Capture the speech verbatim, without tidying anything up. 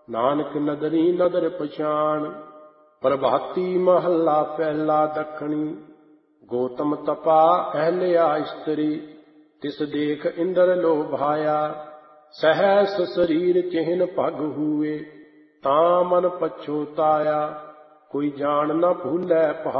ਨਾਨਕ ਨਦਰੀ ਨਦਰ ਪਛਾਣ। ਪ੍ਰਭਾਤੀ ਮਹੱਲਾ ਪਹਿਲਾ ਦੱਖਣੀ। ਗੌਤਮ ਤਪਾ ਅਹਲਿਆ ਇਸਤਰੀ, ਤਿਸ ਦੇਖ ਇੰਦਰ ਲੋਭਾਇਆ। ਸਹਸ ਸਰੀਰ ਚਿਹਨ ਪਗ ਹੂਏ, ਤਾਂ ਮਨ ਪਛੋਤਾਇਆ। ਕੋਈ ਜਾਣ ਨ ਭੂਲੈ